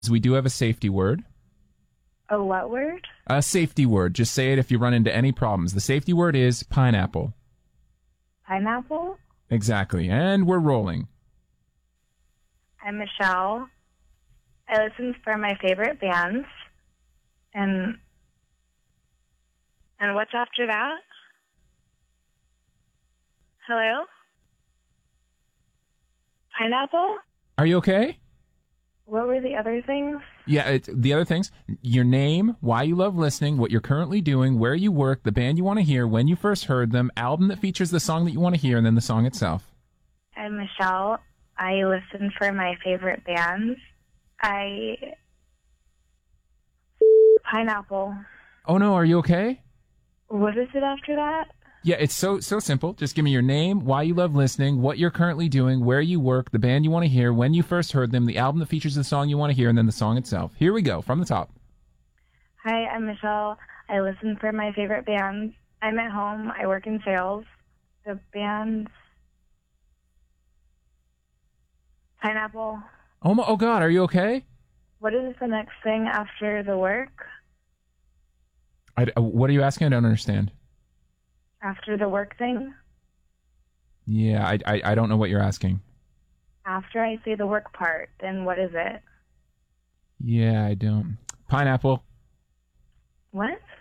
We do have a safety word. A what word? A safety word. Just say it if you run into any problems. The safety word is pineapple. Pineapple? Exactly. And we're rolling. I'm Michelle. I listen for my favorite bands. And what's after that? Hello? Pineapple? Are you okay? What were the other things? Yeah, the other things, your name, why you love listening, what you're currently doing, where you work, the band you want to hear, when you first heard them, album that features the song that you want to hear, and then the song itself. I'm Michelle. I listen for my favorite bands. Pineapple. Oh no, are you okay? What is it after that? Yeah, it's so simple. Just give me your name, why you love listening, what you're currently doing, where you work, the band you want to hear, when you first heard them, the album that features the song you want to hear, and then the song itself. Here we go, from the top. Hi, I'm Michelle. I listen for my favorite bands. I'm at home. I work in sales. The bands... Pineapple. Oh God, are you okay? What is the next thing after the work? What are you asking? I don't understand. After the work thing? Yeah, I don't know what you're asking. After I say the work part, then what is it? Yeah, I don't. Pineapple. What?